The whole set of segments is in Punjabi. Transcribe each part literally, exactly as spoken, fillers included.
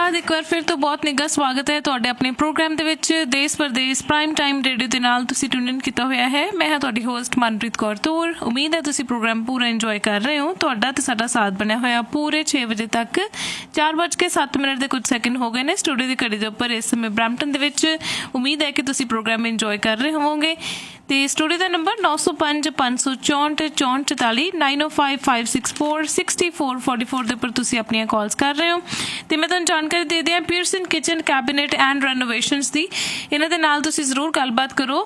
बाद एक बार फिर तो बहुत निੱਘਾ स्वागत है ਤੁਹਾਡੇ ਆਪਣੇ ਪ੍ਰੋਗਰਾਮ ਦੇ ਵਿੱਚ ਦੇਸ਼ ਪ੍ਰਦੇਸ਼ ਪ੍ਰਾਈਮ ਟਾਈਮ ਰੇਡੀਓ ਦੇ ਨਾਲ ਤੁਸੀਂ ਟਿਊਨ ਇਨ ਕੀਤਾ ਹੋਇਆ ਹੈ। ਮੈਂ ਹਾਂ ਤੁਹਾਡੀ ਹੋਸਟ ਮਨਪ੍ਰੀਤ ਕੌਰ ਤੌਰ। ਉਮੀਦ ਹੈ ਤੁਸੀਂ ਪ੍ਰੋਗਰਾਮ ਪੂਰਾ ਇੰਜੋਏ ਕਰ ਰਹੇ ਹੋ। ਤੁਹਾਡਾ ਤੇ ਸਾਡਾ ਸਾਥ ਬਣਿਆ ਹੋਇਆ ਪੂਰੇ ਛੇ ਵਜੇ ਤੱਕ। ਚਾਰ ਵੱਜ ਕੇ ਸੱਤ ਮਿੰਟ ਦੇ ਕੁਝ ਸੈਕਿੰਡ ਹੋ ਗਏ ਨੇ ਸਟੂਡੀਓ ਦੀ ਘੜੀ ਦੇ ਉੱਪਰ ਇਸ ਸਮੇਂ ਬਰੈਂਪਟਨ ਦੇ ਵਿੱਚ। ਉਮੀਦ ਹੈ ਕਿ ਤੁਸੀਂ ਪ੍ਰੋਗਰਾਮ ਇੰਜੋਏ ਕਰ ਰਹੇ ਹੋਵੋਗੇ। ਤੇ ਸਟੂਡੀਓ ਦਾ ਨੰਬਰ ਨੌ ਸੌ ਪੰਜ ਪੰਜ ਸੌ ਚੌਂਹਠ ਚੌਂਹਠ ਚੁਤਾਲੀ ਨਾਈਨ ਓ five five six four sixty four forty four ਦੇ ਉੱਪਰ ਤੁਸੀਂ ਆਪਣੀਆਂ ਕਾਲਸ ਕਰ ਰਹੇ ਹੋ। ਤੇ ਮੈਂ ਤੁਹਾਨੂੰ ਜਾਣਕਾਰੀ ਦੇ ਦਿਆਂ ਪੀਅਰਸਨ ਕਿਚਨ ਕੈਬਨਿਟ ਐਂਡ ਰੈਨੋਵੇਸ਼ਨਸ ਦੀ। ਇਹਨਾਂ ਦੇ ਨਾਲ ਤੁਸੀਂ ਜ਼ਰੂਰ ਗੱਲਬਾਤ ਕਰੋ।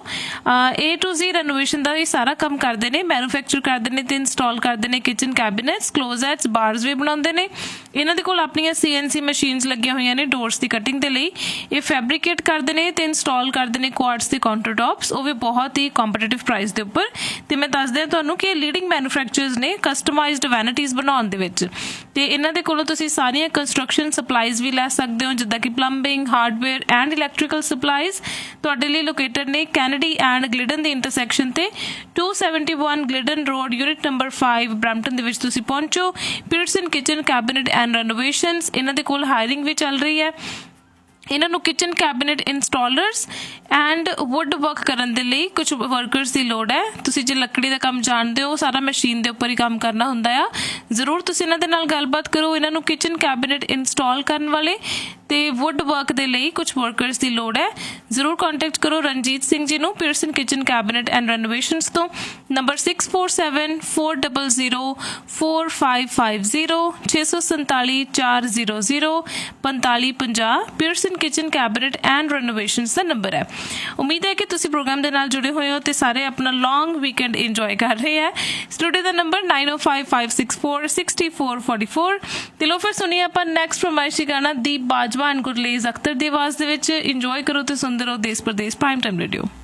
ਏ ਟੂ ਜ਼ੀ ਰੈਨੋਵੇਸ਼ਨ ਦਾ ਇਹ ਸਾਰਾ ਕੰਮ ਕਰਦੇ ਨੇ, ਮੈਨੂਫੈਕਚਰ ਕਰਦੇ ਨੇ ਤੇ ਇੰਸਟਾਲ ਕਰਦੇ ਨੇ ਕਿਚਨ ਕੈਬਨਿਟਸ, ਕਲੋਜ਼ੈਟਸ, ਬਾਰਸ ਵੀ ਬਣਾਉਂਦੇ ਨੇ। ਇਹਨਾਂ ਦੇ ਕੋਲ ਆਪਣੀਆਂ ਸੀ ਐਨ ਸੀ ਮਸ਼ੀਨਸ ਲੱਗੀਆਂ ਹੋਈਆਂ ਨੇ ਡੋਰਸ ਦੀ ਕਟਿੰਗ ਦੇ ਲਈ। ਇਹ ਫੈਬਰੀਕੇਟ ਕਰਦੇ ਨੇ ਤੇ ਇੰਸਟਾਲ ਕਰਦੇ ਨੇ ਕੁਆਰਟਸ ਦੇ ਕਾਊਂਟਰ ਟੌਪਸ, ਉਹ ਵੀ ਬਹੁਤ ਹੀ ਕੰਪੀਟੀਟਿਵ ਪ੍ਰਾਈਸ ਦੇ ਉੱਪਰ। ਤੇ ਮੈਂ ਦੱਸ ਦਿਆਂ ਤੁਹਾਨੂੰ ਕਿ ਲੀਡਿੰਗ ਮੈਨੂਫੈਕਚਰਰਸ ਨੇ ਕਸਟਮਾਈਜ਼ਡ ਵੈਨਿਟੀਜ਼ ਬਣਾਉਣ ਦੇ ਵਿੱਚ। ਤੇ ਇਹਨਾਂ ਦੇ ਕੋਲੋਂ ਤੁਸੀਂ ਸਾਰੀਆਂ ਕੰਸਟਰਕਸ਼ਨ ਸਪਲਾਈਜ਼ ਵੀ ਲੈ ਸਕਦੇ ਹੋ, ਜਿੱਦਾਂ ਕਿ plumbing, hardware and electrical supplies. ਤੁਹਾਡੇ ਲਈ ਲੋਕੇਟਡ ਨੇ ਕੈਨੇਡੀ ਐਂਡ ਗਲਿਡਨ ਦੇ ਇੰਟਰਸੈਕਸ਼ਨ ਤੇ to seventy one ਗਲਿਡਨ road unit number five Brampton ਦੇ ਵਿੱਚ ਤੁਸੀਂ ਪਹੁੰਚੋ। ਪੀਅਰਸਨ ਕਿਚਨ ਕੈਬਨਿਟ ਐਂਡ ਰੈਨੋਵੇਸ਼ਨਸ, ਇਹਨਾਂ ਦੇ ਕੋਲ ਹਾਇਰਿੰਗ ਵੀ ਚੱਲ ਰਹੀ ਹੈ। ਇਹਨਾਂ ਨੂੰ kitchen cabinet ਇੰਸਟਾਲਰਸ and wood work ਕਰਨ ਦੇ ਲਈ ਕੁਝ ਵਰਕਰਸ ਦੀ ਲੋੜ ਹੈ। ਤੁਸੀਂ ਜੇ ਲੱਕੜੀ ਦਾ ਕੰਮ ਜਾਣਦੇ ਹੋ, ਸਾਰਾ ਮਸ਼ੀਨ ਦੇ ਉੱਪਰ ਹੀ ਕੰਮ ਕਰਨਾ ਹੁੰਦਾ ਆ, ਜ਼ਰੂਰ ਤੁਸੀਂ ਇਹਨਾਂ ਦੇ ਨਾਲ ਗੱਲਬਾਤ ਕਰੋ। ਇਹਨਾਂ ਨੂੰ ਕਿਚਨ ਕੈਬਨਿਟ ਇੰਸਟਾਲ ਕਰਨ ਵਾਲੇ ਤੇ ਵੁੱਡ ਵਰਕ ਦੇ ਲਈ ਕੁਝ ਵਰਕਰਸ ਦੀ ਲੋੜ ਹੈ। ਜ਼ਰੂਰ ਕੰਟੈਕਟ ਕਰੋ ਰਣਜੀਤ ਸਿੰਘ ਜੀ ਨੂੰ ਪੀਅਰਸਨ ਕਿਚਨ ਕੈਬਨਿਟ ਐਂਡ ਰੈਨੋਵੇਸ਼ਨਸ ਤੋਂ। Number six four seven four double zero four five five zero ਛੇ ਸੌ ਸੰਤਾਲੀ ਚਾਰ ਜ਼ੀਰੋ ਜ਼ੀਰੋ ਪੰਤਾਲੀ ਪੰਜਾਹ Pearson kitchen cabinet and ਰੈਨੋਵੇਸ਼ਨਸ the number ਹੈ। ਉਮੀਦ ਹੈ ਕਿ ਤੁਸੀਂ ਪ੍ਰੋਗਰਾਮ ਦੇ ਨਾਲ ਜੁੜੇ ਹੋਏ ਹੋ ਤੇ ਸਾਰੇ ਆਪਣਾ ਲੌਂਗ ਵੀਕਐਂਡ ਇੰਜੋਏ ਕਰ ਰਹੇ ਹੈ। ਸਟੂਡੀਓ ਦਾ ਨੰਬਰ ਨਾਈਨ ਓ five five six four sixty four forty four. ਤੇ ਲੋ ਫਿਰ ਸੁਣੀਏ ਆਪਾਂ ਨੈਕਸਟ ਫਰਮਾਇਸ਼ੀ ਗਾਣਾ ਦੀਪ ਬਾਜਵਾ ਐਂਡ ਗੁਰਲੇਜ਼ ਅਖਤਰ ਦੀ ਆਵਾਜ਼ ਦੇ ਵਿੱਚ। ਇੰਜੋਏ ਕਰੋ ਤੇ ਸੁਣਦੇ ਰਹੋ ਦੇਸ਼ ਪ੍ਰਦੇਸ਼ ਪ੍ਰਾਈਮ ਟਾਈਮ ਰੇਡੀਓ।